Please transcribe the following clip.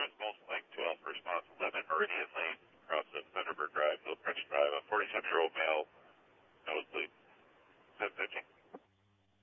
Most Lake 12 response 11 Meridian Lane, across the Thunderbird Drive, Hillcrest Drive. A 47-year-old male